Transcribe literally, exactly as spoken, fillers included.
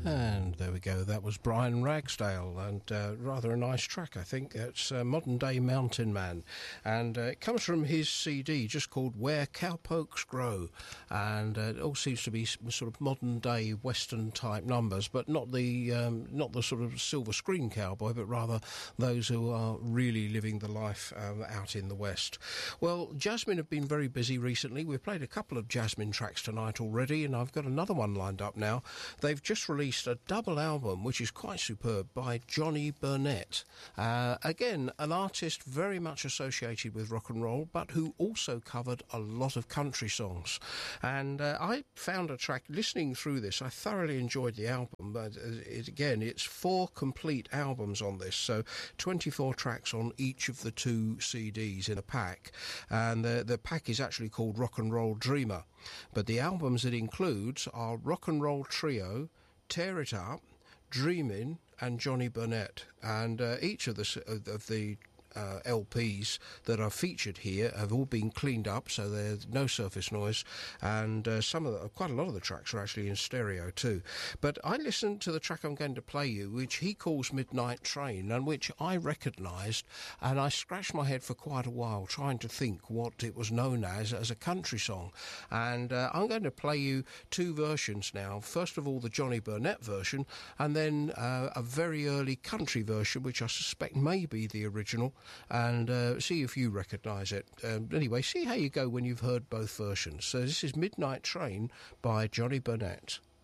And there we go, that was Brian Ragsdale, and uh, rather a nice track, I think. It's uh, Modern Day Mountain Man, and uh, it comes from his C D just called Where Cowpokes Grow, and uh, it all seems to be sort of modern day western type numbers, but not the um, not the sort of silver screen cowboy, but rather those who are really living the life um, out in the west. Well, Jasmine have been very busy recently. We've played a couple of Jasmine tracks tonight already, and I've got another one lined up now. They've just released a double album which is quite superb by Johnny Burnett, uh, again an artist very much associated with rock and roll, but who also covered a lot of country songs. And uh, I found a track listening through this. I thoroughly enjoyed the album, but it, again it's four complete albums on this, so twenty-four tracks on each of the two C Ds in a pack, and the, the pack is actually called Rock and Roll Dreamer, but the albums it includes are Rock and Roll Trio, Tear It Up, Dreamin', and Johnny Burnett, and uh, each of the of the uh, L Ps that are featured here have all been cleaned up, so there's no surface noise, and uh, some of the, quite a lot of the tracks are actually in stereo too. But I listened to the track I'm going to play you, which he calls Midnight Train, and which I recognised, and I scratched my head for quite a while trying to think what it was known as as a country song. And uh, I'm going to play you two versions now. First of all, the Johnny Burnett version, and then uh, a very early country version, which I suspect may be the original, and uh, see if you recognise it. Um, anyway, see how you go when you've heard both versions. So this is Midnight Train by Johnny Burnett.